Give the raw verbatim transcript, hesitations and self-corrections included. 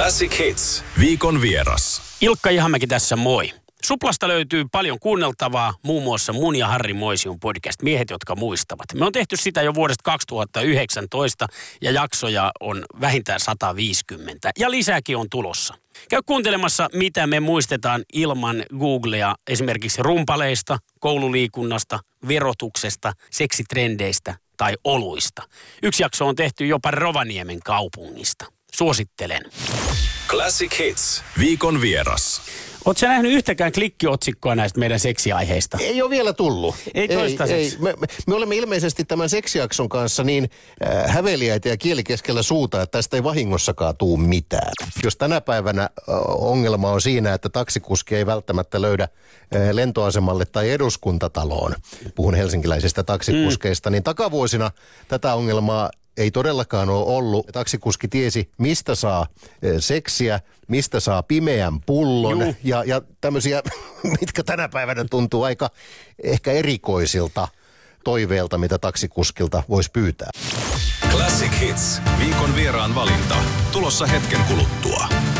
Classic Hits. Viikon vieras. Ilkka Ihamäki tässä, moi. Suplasta löytyy paljon kuunneltavaa, muun muassa mun ja Harri Moision podcast, Miehet, jotka muistavat. Me on tehty sitä jo vuodesta kaksituhattayhdeksäntoista ja jaksoja on vähintään sata viisikymmentä ja lisääkin on tulossa. Käy kuuntelemassa, mitä me muistetaan ilman Googlea, esimerkiksi rumpaleista, koululiikunnasta, verotuksesta, seksitrendeistä tai oluista. Yksi jakso on tehty jopa Rovaniemen kaupungista. Suosittelen. Classic Hits. Viikon vieras. Ootko sä nähnyt yhtäkään klikkiotsikkoa näistä meidän seksiaiheista? Ei ole vielä tullut. Ei toistaiseksi. Ei, ei. Me, me, me olemme ilmeisesti tämän seksijakson kanssa niin äh, häveliäitä ja kieli keskellä suuta, että tästä ei vahingossakaan tuu mitään. Jos tänä päivänä äh, ongelma on siinä, että taksikuski ei välttämättä löydä äh, lentoasemalle tai eduskuntataloon, puhun helsinkiläisistä taksikuskeista, mm. niin takavuosina tätä ongelmaa ei todellakaan ole ollut. Taksikuski tiesi, mistä saa seksiä, mistä saa pimeän pullon ja, ja tämmöisiä, mitkä tänä päivänä tuntuu aika ehkä erikoisilta toiveilta, mitä taksikuskilta voisi pyytää. Classic Hits. Viikon vieraan valinta. Tulossa hetken kuluttua.